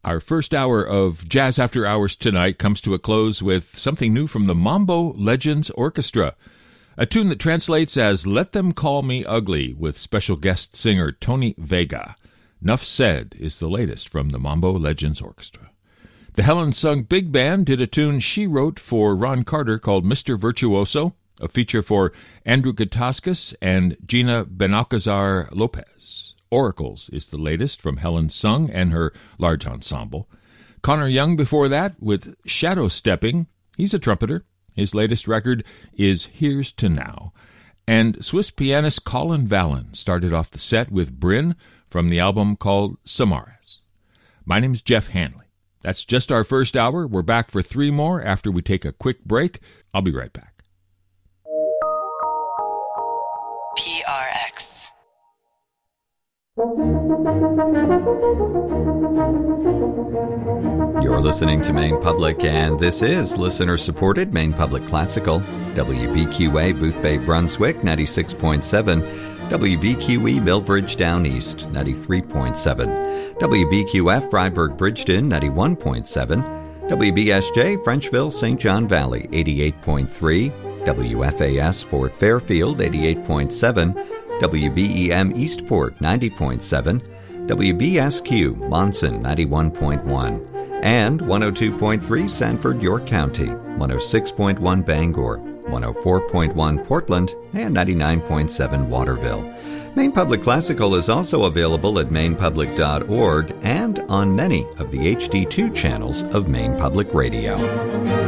Our first hour of Jazz After Hours tonight comes to a close with something new from the Mambo Legends Orchestra, a tune that translates as Let Them Call Me Ugly, with special guest singer Tony Vega. Nuff Said is the latest from the Mambo Legends Orchestra. The Helen Sung Big Band did a tune she wrote for Ron Carter called Mr. Virtuoso, a feature for Andrew Gatauskas and Gina Benalcazar Lopez. Oracles is the latest from Helen Sung and her large ensemble. Connor Young before that with Shadow Stepping. He's a trumpeter. His latest record is Here's to Now. And Swiss pianist Colin Vallon started off the set with Bryn from the album called Samaras. My name's Jeff Hanley. That's just our first hour. We're back for 3 more after we take a quick break. I'll be right back. PRX. You're listening to Maine Public, and this is listener-supported Maine Public Classical. WBQA Booth Bay, Brunswick, 96.7. WBQE Millbridge Down East, 93.7. WBQF Freiburg Bridgeton, 91.7. WBSJ Frenchville St. John Valley, 88.3. WFAS Fort Fairfield, 88.7. WBEM Eastport, 90.7, WBSQ Monson, 91.1, and 102.3 Sanford, York County, 106.1 Bangor, 104.1 Portland, and 99.7 Waterville. Maine Public Classical is also available at mainepublic.org and on many of the HD2 channels of Maine Public Radio.